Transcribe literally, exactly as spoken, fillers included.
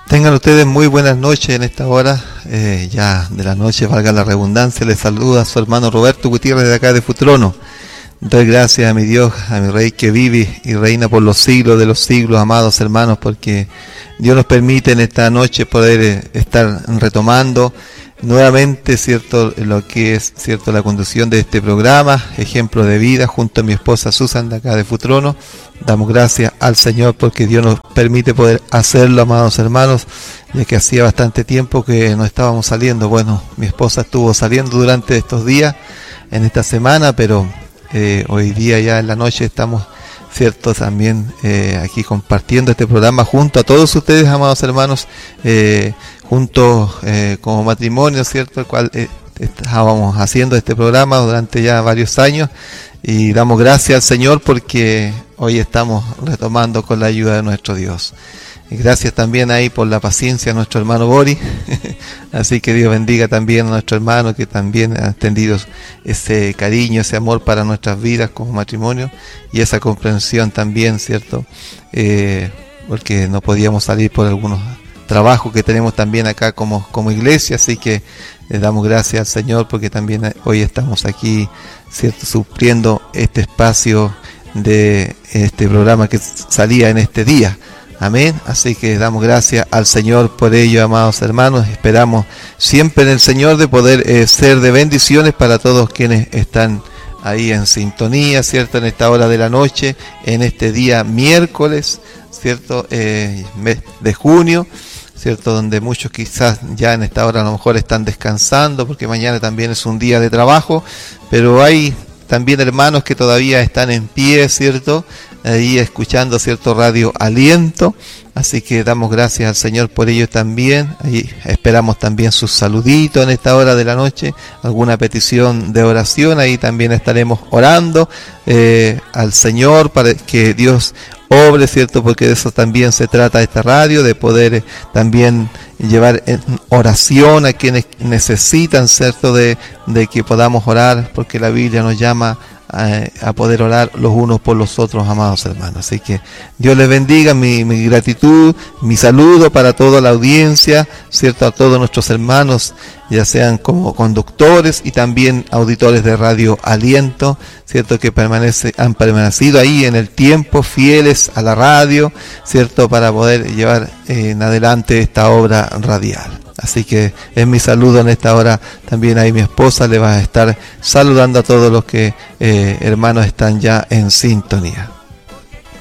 Tengan ustedes muy buenas noches en esta hora, eh, ya de la noche, valga la redundancia. Les saluda a su hermano Roberto Gutiérrez de acá de Futrono. Doy gracias a mi Dios, a mi Rey que vive y reina por los siglos de los siglos, amados hermanos, porque Dios nos permite en esta noche poder eh, estar retomando nuevamente, cierto, lo que es, cierto, la conducción de este programa, Ejemplo de Vida, junto a mi esposa Susan de acá de Futrono. Damos gracias al Señor porque Dios nos permite poder hacerlo, amados hermanos, ya que hacía bastante tiempo que no estábamos saliendo. Bueno, mi esposa estuvo saliendo durante estos días, en esta semana, pero eh, hoy día ya en la noche estamos, cierto, también eh, aquí compartiendo este programa junto a todos ustedes, amados hermanos, eh, juntos eh, como matrimonio, cierto, el cual eh, estábamos haciendo este programa durante ya varios años, y damos gracias al Señor porque hoy estamos retomando con la ayuda de nuestro Dios. Y gracias también ahí por la paciencia a nuestro hermano Boris. Así que Dios bendiga también a nuestro hermano que también ha extendido ese cariño, ese amor para nuestras vidas como matrimonio y esa comprensión también, ¿cierto? Eh, porque no podíamos salir por algunos trabajos que tenemos también acá como, como iglesia, así que le damos gracias al Señor porque también hoy estamos aquí, ¿cierto?, supliendo este espacio de este programa que salía en este día. Amén. Así que damos gracias al Señor por ello, amados hermanos. Esperamos siempre en el Señor de poder eh, ser de bendiciones para todos quienes están ahí en sintonía, ¿cierto?, en esta hora de la noche, en este día miércoles, ¿cierto?, eh, mes de junio, ¿cierto?, donde muchos quizás ya en esta hora a lo mejor están descansando porque mañana también es un día de trabajo, pero hay también hermanos que todavía están en pie, ¿cierto?, ahí escuchando, ¿cierto?, Radio Aliento. Así que damos gracias al Señor por ello también. Ahí esperamos también sus saluditos en esta hora de la noche, alguna petición de oración, ahí también estaremos orando eh, al Señor para que Dios obre, ¿cierto?, porque de eso también se trata esta radio, de poder eh, también llevar en oración a quienes necesitan, ¿cierto?, de, de que podamos orar, porque la Biblia nos llama a, a poder orar los unos por los otros, amados hermanos. Así que Dios les bendiga, mi, mi gratitud, mi saludo para toda la audiencia, ¿cierto?, a todos nuestros hermanos, ya sean como conductores y también auditores de Radio Aliento, ¿cierto?, que permanece, han permanecido ahí en el tiempo, fieles a la radio, ¿cierto?, para poder llevar eh, en adelante esta obra radial. Así que es mi saludo en esta hora. También ahí mi esposa le va a estar saludando a todos los que eh, hermanos están ya en sintonía.